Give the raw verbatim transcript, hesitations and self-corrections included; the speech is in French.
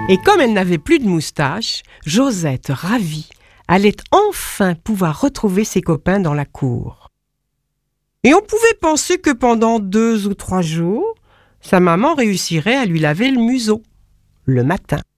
Et comme elle n'avait plus de moustache, Josette, ravie, allait enfin pouvoir retrouver ses copains dans la cour. Et on pouvait penser que pendant deux ou trois jours, sa maman réussirait à lui laver le museau, le matin.